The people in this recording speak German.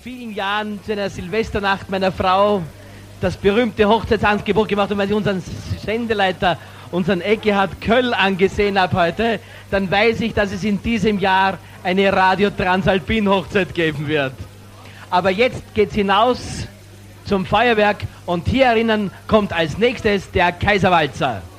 vielen Jahren zu einer Silvesternacht meiner Frau das berühmte Hochzeitsangebot gemacht, und wenn ich unseren Sendeleiter, unseren Eckehard Köll angesehen habe heute, dann weiß ich, dass es in diesem Jahr eine Radio Transalpin Hochzeit geben wird. Aber jetzt geht's hinaus zum Feuerwerk, und hier erinnern kommt als nächstes der Kaiserwalzer.